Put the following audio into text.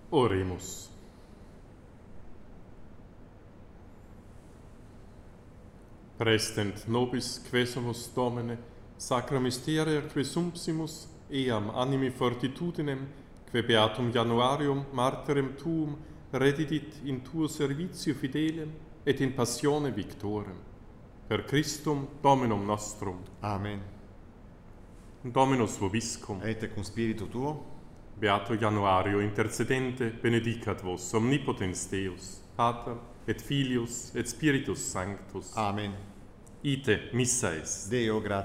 Oremus. Prestent nobis quesumus Domine, sacra mysteria quesumpsimus, eam animi fortitudinem, que beatum Januarium martyrem tuum redidit in tuo servitio fidelem et in passione victorem. Per Christum Dominum nostrum. Amen. Dominus vobiscum. Et cum spiritu tuo, Beato Januario, intercedente, benedicat vos omnipotens Deus, Pater, et Filius, et Spiritus Sanctus. Amen. Ite missa est. Deo gratias.